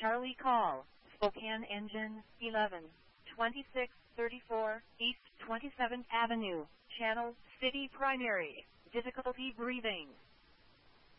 Charlie call, Spokane engine, 11, 2634, East 27th Avenue, Channel, City Primary, difficulty breathing.